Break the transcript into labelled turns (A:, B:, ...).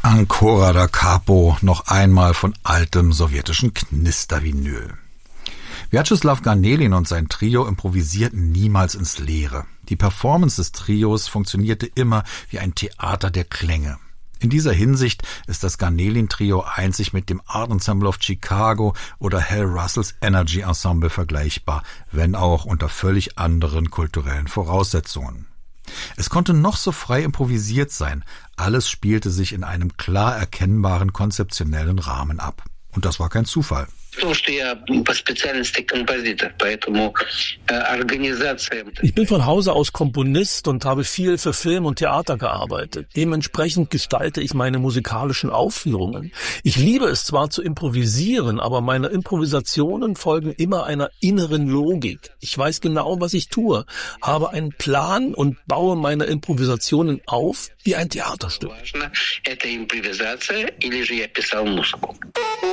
A: Ancora da Capo, noch einmal von altem sowjetischen Knistervinyl. Vyacheslav Ganelin und sein Trio improvisierten niemals ins Leere. Die Performance des Trios funktionierte immer wie ein Theater der Klänge. In dieser Hinsicht ist das Ganelin-Trio einzig mit dem Art Ensemble of Chicago oder Hal Russells Energy Ensemble vergleichbar, wenn auch unter völlig anderen kulturellen Voraussetzungen. Es konnte noch so frei improvisiert sein, alles spielte sich in einem klar erkennbaren konzeptionellen Rahmen ab. Und das war kein Zufall.
B: Ich bin von Hause aus Komponist und habe viel für Film und Theater gearbeitet. Dementsprechend gestalte ich meine musikalischen Aufführungen. Ich liebe es zwar zu improvisieren, aber meine Improvisationen folgen immer einer inneren Logik. Ich weiß genau, was ich tue, habe einen Plan und baue meine Improvisationen auf wie ein Theaterstück.